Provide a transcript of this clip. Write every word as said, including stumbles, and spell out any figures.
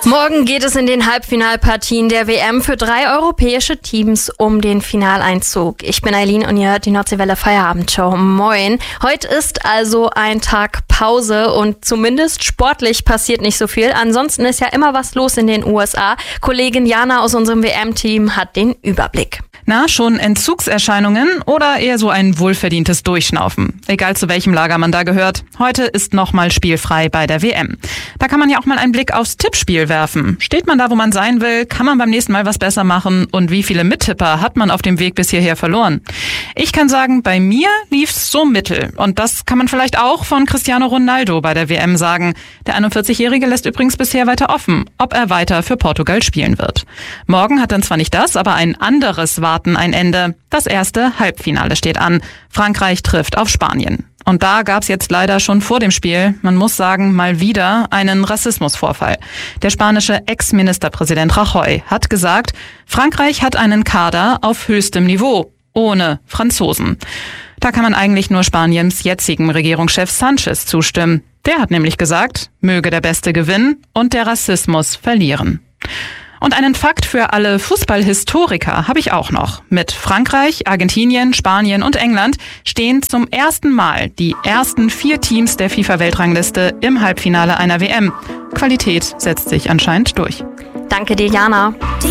Morgen geht es in den Halbfinalpartien der W M für drei europäische Teams um den Finaleinzug. Ich bin Eileen und ihr hört die Nordseewelle Feierabendshow. Moin. Heute ist also ein Tag Pause und zumindest sportlich passiert nicht so viel. Ansonsten ist ja immer was los in den U S A. Kollegin Jana aus unserem W M-Team hat den Überblick. Na, schon Entzugserscheinungen oder eher so ein wohlverdientes Durchschnaufen? Egal zu welchem Lager man da gehört, heute ist nochmal spielfrei bei der W M. Da kann man ja auch mal einen Blick aufs Tippspiel werfen. Steht man da, wo man sein will? Kann man beim nächsten Mal was besser machen? Und wie viele Mittipper hat man auf dem Weg bis hierher verloren? Ich kann sagen, bei mir lief's so mittel. Und das kann man vielleicht auch von Cristiano Ronaldo bei der W M sagen. Der einundvierzigjährige lässt übrigens bisher weiter offen, ob er weiter für Portugal spielen wird. Morgen hat dann zwar nicht das, aber ein anderes Warten ein Ende. Das erste Halbfinale steht an. Frankreich trifft auf Spanien. Und da gab's jetzt leider schon vor dem Spiel, man muss sagen, mal wieder einen Rassismusvorfall. Der spanische Ex-Ministerpräsident Rajoy hat gesagt, Frankreich hat einen Kader auf höchstem Niveau, ohne Franzosen. Da kann man eigentlich nur Spaniens jetzigem Regierungschef Sánchez zustimmen. Der hat nämlich gesagt, möge der Beste gewinnen und der Rassismus verlieren. Und einen Fakt für alle Fußballhistoriker habe ich auch noch. Mit Frankreich, Argentinien, Spanien und England stehen zum ersten Mal die ersten vier Teams der FIFA-Weltrangliste im Halbfinale einer W M. Qualität setzt sich anscheinend durch. Danke dir, Jana.